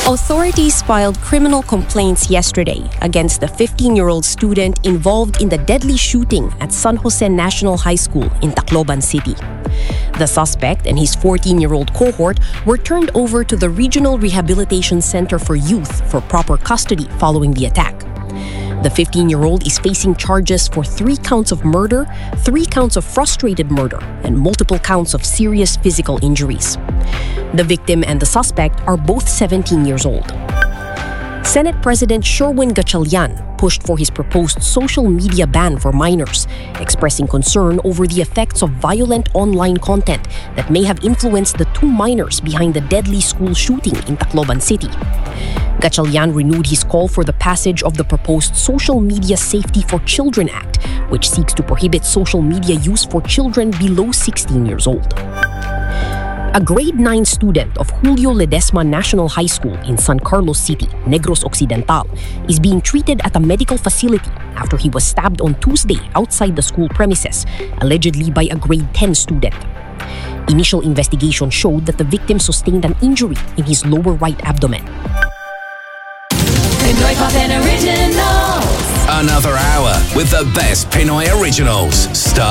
Authorities filed criminal complaints yesterday against the 15-year-old student involved in the deadly shooting at San Jose National High School in Tacloban City. The suspect and his 14-year-old cohort were turned over to the Regional Rehabilitation Center for Youth for proper custody following the attack. The 15-year-old is facing charges for 3 counts of murder, 3 counts of frustrated murder, and multiple counts of serious physical injuries. The victim and the suspect are both 17 years old. Senate President Sherwin Gatchalian pushed for his proposed social media ban for minors, expressing concern over the effects of violent online content that may have influenced the 2 minors behind the deadly school shooting in Tacloban City. Gatchalian renewed his call for the passage of the proposed Social Media Safety for Children Act, which seeks to prohibit social media use for children below 16 years old. A grade 9 student of Julio Ledesma National High School in San Carlos City, Negros Occidental, is being treated at a medical facility after he was stabbed on Tuesday outside the school premises, allegedly by a grade 10 student. Initial investigation showed that the victim sustained an injury in his lower right abdomen. Pinoy Pop and Originals. Another hour with the best Pinoy originals.